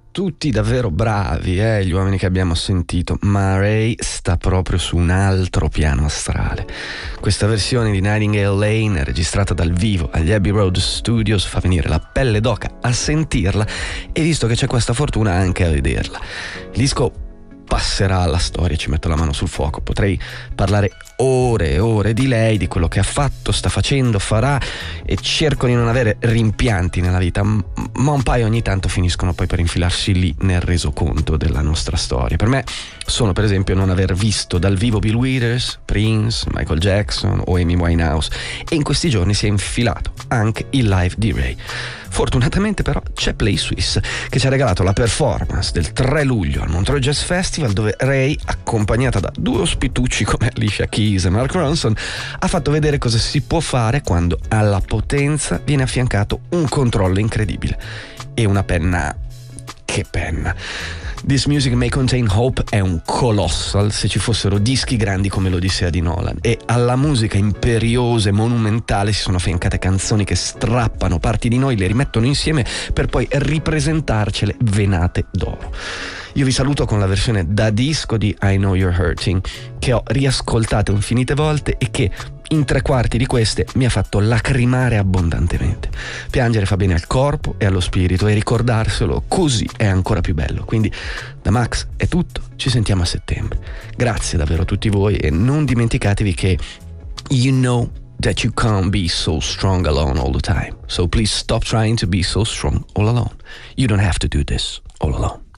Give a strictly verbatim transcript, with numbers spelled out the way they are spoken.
tutti davvero bravi, eh, gli uomini che abbiamo sentito, ma Ray sta proprio su un altro piano astrale. Questa versione di Nightingale Lane, registrata dal vivo agli Abbey Road Studios, fa venire la pelle d'oca a sentirla, e visto che c'è questa fortuna anche a vederla. Il disco passerà alla storia, ci metto la mano sul fuoco. Potrei parlare ore e ore di lei, di quello che ha fatto, sta facendo, farà, e cerco di non avere rimpianti nella vita, ma un paio ogni tanto finiscono poi per infilarsi lì nel resoconto della nostra storia. Per me sono, per esempio, non aver visto dal vivo Bill Withers, Prince, Michael Jackson o Amy Winehouse, e in questi giorni si è infilato anche il live di Ray. Fortunatamente però c'è Play Swiss, che ci ha regalato la performance del tre luglio al Montreux Jazz Festival, dove Ray, accompagnata da due ospitucci come Alicia Keys e Mark Ronson, ha fatto vedere cosa si può fare quando alla potenza viene affiancato un controllo incredibile e una penna. Che penna! This Music May Contain Hope è un colossal, se ci fossero dischi grandi come l'Odissea di Nolan, e alla musica imperiosa e monumentale si sono affiancate canzoni che strappano parti di noi, le rimettono insieme per poi ripresentarcele venate d'oro. Io vi saluto con la versione da disco di I Know You're Hurting, che ho riascoltato infinite volte e che in tre quarti di queste mi ha fatto lacrimare abbondantemente. Piangere fa bene al corpo e allo spirito, e ricordarselo così è ancora più bello. Quindi da Max è tutto, ci sentiamo a settembre. Grazie davvero a tutti voi, e non dimenticatevi che you know that you can't be so strong alone all the time. So please stop trying to be so strong all alone. You don't have to do this all alone.